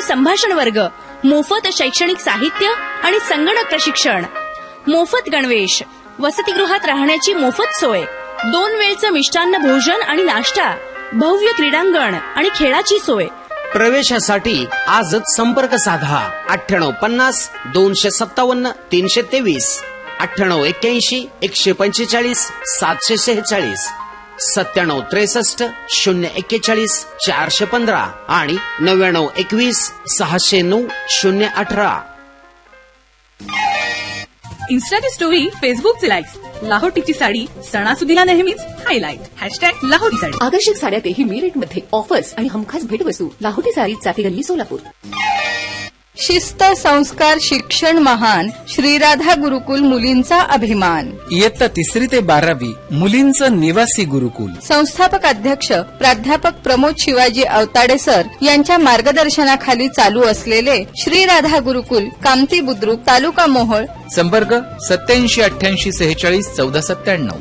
संभाषण वर्ग, मोफत शैक्षणिक साहित्य आणि संगणक प्रशिक्षण, मोफत गणवेश, वसतिगृहात राहण्याची मोफत सोय, 2 वेळचं मिष्टान्न भोजन आणि नाश्ता, भव्य क्रीडांगण आणि खेळाची सोय. प्रवेशासाठी आजच संपर्क साधा 9850 257 323, 9881 145 746, 9763 041 415 आणि 9921 609 018. इन्स्टाची स्टोरी, फेसबुकचे लाईक्स, लाहोटीची साडी सणासुदीला नेहमीच हायलाईट #लाहोटी साडी. आकर्षक साड्यातही मी रेटमध्ये ऑफर्स आणि हमखास भेटवस्तू. लाहोटी साडी, चाफी गल्ली, सोलापूर. शिस्त, संस्कार, शिक्षण महान. श्रीराधा गुरुकुल मुलींचा अभिमान. इयत्ता 3री ते 12वी मुलींचं निवासी गुरुकुल. संस्थापक अध्यक्ष प्राध्यापक प्रमोद शिवाजी अवताडे सर यांच्या मार्गदर्शनाखाली चालू असलेले श्रीराधा गुरुकुल, कामती बुद्रुक, तालुका मोहोळ. संपर्क 8788 46 1497.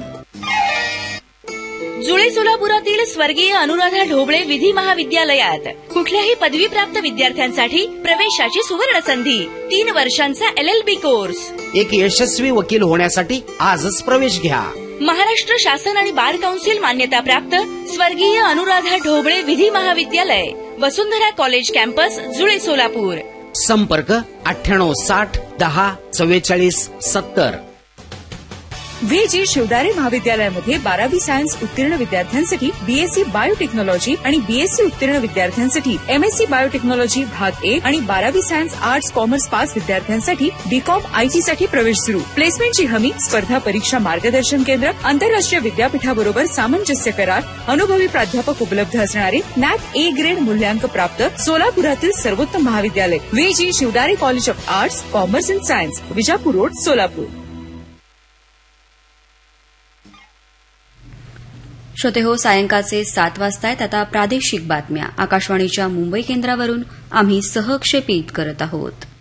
जुळे सोलापुरातील स्वर्गीय अनुराधा ढोबळे विधी महाविद्यालयात कुठल्याही पदवीप्राप्त विद्यार्थ्यांसाठी प्रवेशाची सुवर्ण संधी. 3 वर्षांचा LLB कोर्स. एक यशस्वी वकील होण्यासाठी आजच प्रवेश घ्या. महाराष्ट्र शासन आणि बार काउन्सिल मान्यता प्राप्त स्वर्गीय अनुराधा ढोबळे विधी महाविद्यालय, वसुंधरा कॉलेज कॅम्पस, जुळे सोलापूर. संपर्क 9860 10 44 70. VG शिवदारे महाविद्यालयामध्ये 12वी सायन्स उत्तीर्ण विद्यार्थ्यांसाठी BSc बायोटेक्नॉलॉजी आणि BSc उत्तीर्ण विद्यार्थ्यांसाठी MSc बायोटेक्नॉलॉजी भाग 1 आणि 12वी सायन्स आर्ट्स कॉमर्स पास विद्यार्थ्यांसाठी BCom IT साठी प्रवेश सुरू. प्लेसमेंटची हमी, स्पर्धा परीक्षा मार्गदर्शन केंद्र, आंतरराष्ट्रीय विद्यापीठाबरोबर सामंजस्य करार, अनुभवी प्राध्यापक उपलब्ध असणारे, NAC A ग्रेड मूल्यांक प्राप्त सोलापुरातील सर्वोत्तम महाविद्यालय VG Shivdare college of arts, commerce and science, Vijapur road, Solapur. श्रोते हो, सायंकाळचे 7 वाजतायत. आता प्रादेशिक बातम्या आकाशवाणीच्या मुंबई केंद्रावरून आम्ही सहक्षेपित करत आहोत.